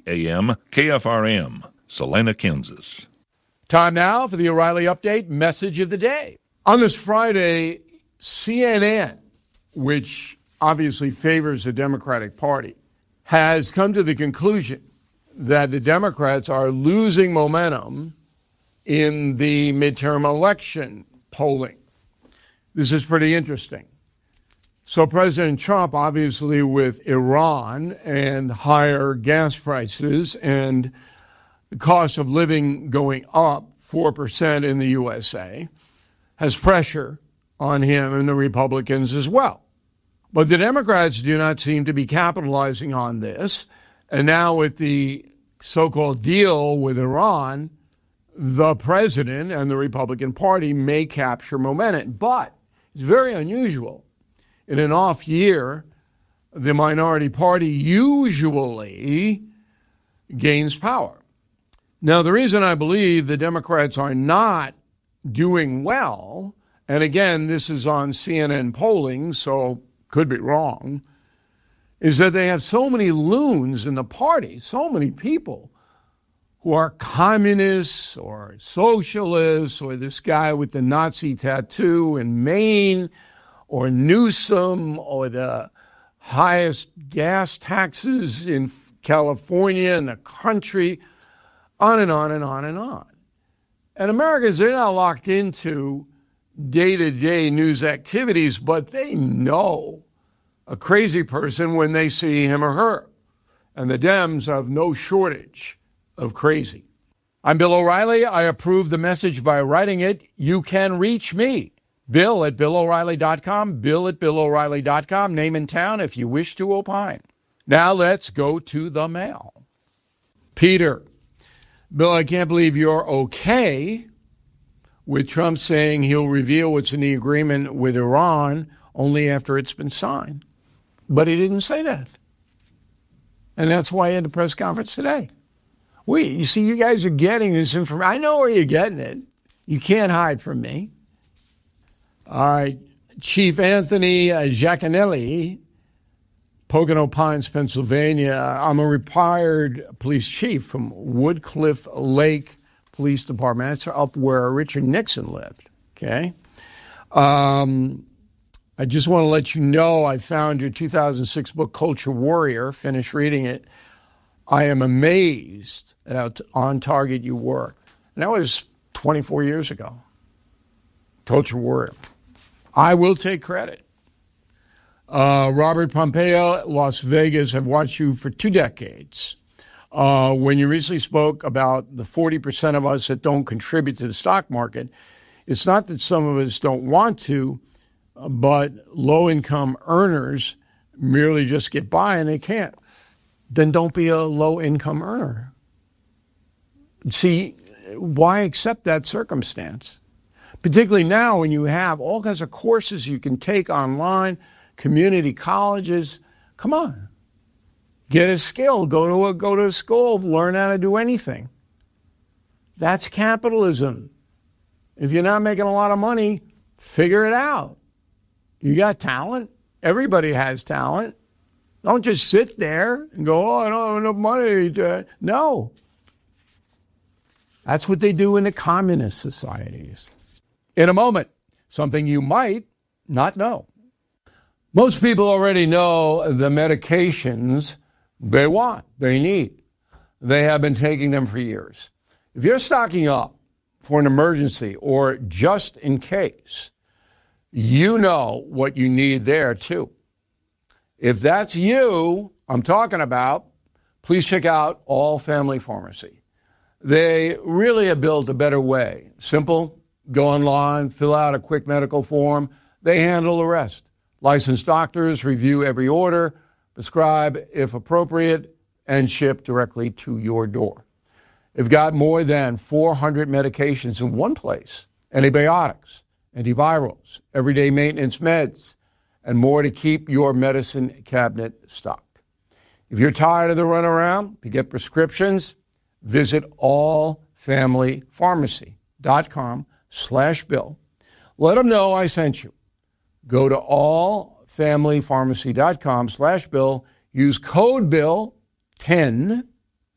AM, KFRM, Salina, Kansas. Time now for the O'Reilly Update message of the day. On this Friday, CNN, which obviously favors the Democratic Party, has come to the conclusion that the Democrats are losing momentum in the midterm election polling. This is pretty interesting. So President Trump, obviously with Iran and higher gas prices and the cost of living going up 4% in the USA, has pressure on him and the Republicans as well. But the Democrats do not seem to be capitalizing on this. And now with the so-called deal with Iran, the president and the Republican Party may capture momentum. But it's very unusual. In an off year, the minority party usually gains power. Now, the reason I believe the Democrats are not doing well, and again, this is on CNN polling, so could be wrong, is that they have so many loons in the party, so many people who are communists or socialists, or this guy with the Nazi tattoo in Maine, or Newsom, or the highest gas taxes in California and the country, on and on and on and on. And Americans, they're not locked into day-to-day news activities, but they know a crazy person when they see him or her. And the Dems have no shortage of crazy. I'm Bill O'Reilly. I approve the message by writing it. You can reach me, Bill at BillO'Reilly.com, Bill at BillO'Reilly.com, name and town if you wish to opine. Now let's go to the mail. Peter, Bill, I can't believe you're okay with Trump saying he'll reveal what's in the agreement with Iran only after it's been signed. But he didn't say that. And that's why he had the press conference today. You see, you guys are getting this information. I know where you're getting it. You can't hide from me. All right. Chief Anthony Giaconelli, Pocono Pines, Pennsylvania. I'm a retired police chief from Woodcliff Lake Police Department. That's up where Richard Nixon lived. Okay. I just want to let you know I found your 2006 book, Culture Warrior. Finished reading it. I am amazed at how on target you were. And that was 24 years ago. Culture Warrior. I will take credit. Robert Pompeo, Las Vegas, have watched you for 2 decades. When you recently spoke about the 40% of us that don't contribute to the stock market, it's not that some of us don't want to, but low-income earners merely just get by and they can't. Then don't be a low-income earner. See, why accept that circumstance? Particularly now when you have all kinds of courses you can take online, community colleges. Come on. Get a skill. Go to a school. Learn how to do anything. That's capitalism. If you're not making a lot of money, figure it out. You got talent. Everybody has talent. Don't just sit there and go, oh, I don't have enough money. No. That's what they do in the communist societies. In a moment, something you might not know. Most people already know the medications they want, they need. They have been taking them for years. If you're stocking up for an emergency or just in case, you know what you need there too. If that's you I'm talking about, please check out All Family Pharmacy. They really have built a better way. Simple, go online, fill out a quick medical form. They handle the rest. Licensed doctors review every order, prescribe if appropriate, and ship directly to your door. They've got more than 400 medications in one place. Antibiotics, antivirals, everyday maintenance meds, and more to keep your medicine cabinet stocked. If you're tired of the runaround to get prescriptions, visit allfamilypharmacy.com/Bill. Let them know I sent you. Go to allfamilypharmacy.com/Bill. Use code Bill 10